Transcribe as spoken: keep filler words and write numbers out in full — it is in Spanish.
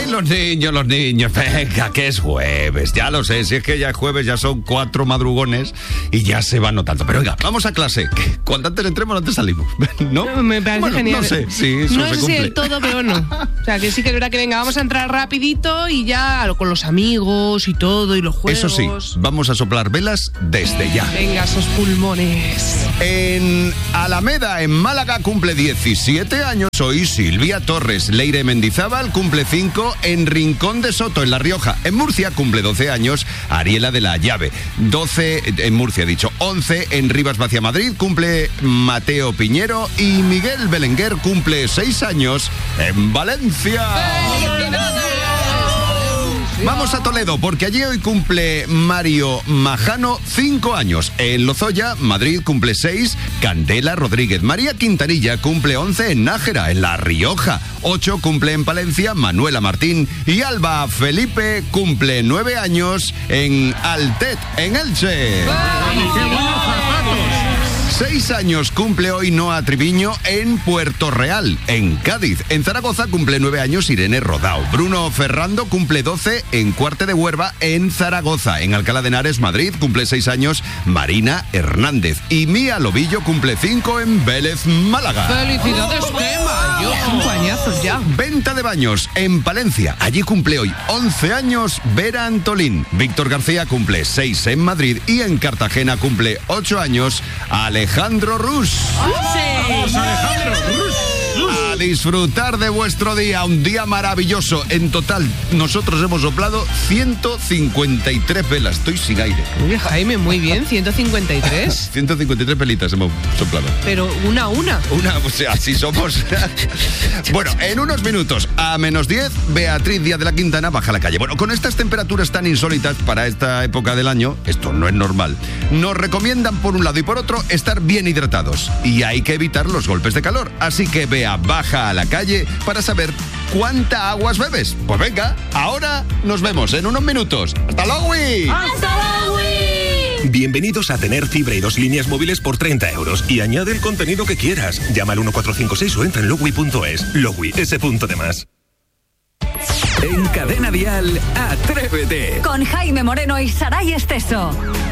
los niños, los niños. Venga, que es jueves. Ya lo sé, si es que ya es jueves, ya son cuatro madrugones y ya se va notando. Pero venga, vamos a clase. Que cuando antes entremos, antes salimos. ¿No? No, me parece bueno, genial. No sé, sí, eso no se sé cumple. si del todo, pero no. O sea, que sí que es verdad que venga, vamos a entrar rapidito y ya con los amigos y todo y los juegos. Eso sí, vamos a soplar velas desde ya. Venga, esos pulmones. En Alameda, en Málaga, cumple diecisiete años hoy Silvia Torres. Leire Mendizábal cumple cinco en Rincón de Soto, en La Rioja. En Murcia cumple doce años Ariela de la Llave. doce en Murcia, he dicho. once en Rivas Vacia, Madrid, cumple Mateo Piñero. Y Miguel Belenguer cumple seis años en Valencia. Vamos a Toledo, porque allí hoy cumple Mario Majano, cinco años. En Lozoya, Madrid, cumple seis, Candela Rodríguez. María Quintanilla cumple once en Nájera, en La Rioja. ocho cumple en Palencia, Manuela Martín. Y Alba Felipe cumple nueve años en Altet, en Elche. Seis años cumple hoy Noa Triviño en Puerto Real, en Cádiz. En Zaragoza cumple nueve años Irene Rodao. Bruno Ferrando cumple doce en Cuarte de Huerva, en Zaragoza. En Alcalá de Henares, Madrid, cumple seis años Marina Hernández. Y Mía Lobillo cumple cinco en Vélez, Málaga. ¡Felicidades, Gema! Yo cinco añazos ya. Venta de baños en Palencia. Allí cumple hoy once años Vera Antolín. Víctor García cumple seis en Madrid. Y en Cartagena cumple ocho años Alejandro Rus. ¡Sí! Alejandro Rus. A disfrutar de vuestro día, un día maravilloso. En total, nosotros hemos soplado ciento cincuenta y tres velas. Estoy sin aire. Oye, Jaime, muy bien, ciento cincuenta y tres. ciento cincuenta y tres velitas hemos soplado. Pero una a una. Una, o sea, así somos. Bueno, en unos minutos, a menos diez, Beatriz Díaz de la Quintana baja a la calle. Bueno, con estas temperaturas tan insólitas para esta época del año, esto no es normal. Nos recomiendan, por un lado y por otro, estar bien hidratados. Y hay que evitar los golpes de calor. Así que Bea baja a la calle para saber cuánta aguas bebes. Pues venga, ahora nos vemos en unos minutos. ¡Hasta luego! ¡Hasta luego! Bienvenidos a tener fibra y dos líneas móviles por treinta euros y añade el contenido que quieras. Llama al uno cuatro cinco seis o entra en logui punto es. Logui, ese punto de más. En Cadena Dial, Atrévete. Con Jaime Moreno y Saray Esteso.